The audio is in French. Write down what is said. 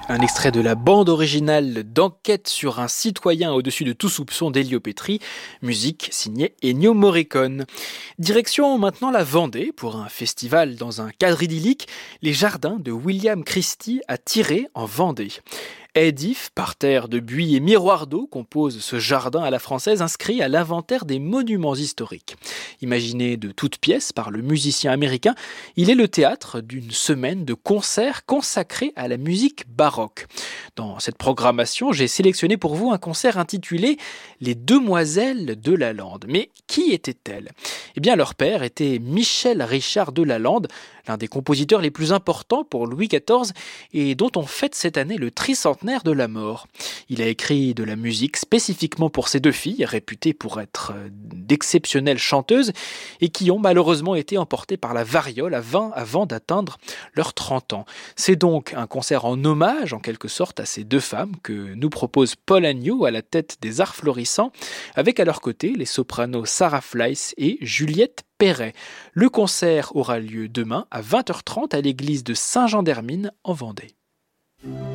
Un extrait de la bande originale d'Enquête sur un citoyen au-dessus de tout soupçon d'Elio Petri, musique signée Ennio Morricone. Direction maintenant la Vendée pour un festival dans un cadre idyllique, les jardins de William Christie à Tiré en Vendée. Édif, parterre de buis et miroir d'eau compose ce jardin à la française inscrit à l'inventaire des monuments historiques. Imaginé de toutes pièces par le musicien américain, il est le théâtre d'une semaine de concerts consacrés à la musique baroque. Dans cette programmation, j'ai sélectionné pour vous un concert intitulé « Les Demoiselles de Lalande ». Mais qui étaient-elles ? Eh bien, leur père était Michel Richard de Lalande, l'un des compositeurs les plus importants pour Louis XIV et dont on fête cette année le tricentenaire de la mort. Il a écrit de la musique spécifiquement pour ses deux filles, réputées pour être d'exceptionnelles chanteuses et qui ont malheureusement été emportées par la variole avant d'atteindre leurs 30 ans. C'est donc un concert en hommage, en quelque sorte, à ces deux femmes que nous propose Paul Agnew à la tête des Arts Florissants, avec à leur côté les sopranos Sarah Fleiss et Juliette Perret. Le concert aura lieu demain à 20h30 à l'église de Saint-Jean-d'Hermine en Vendée.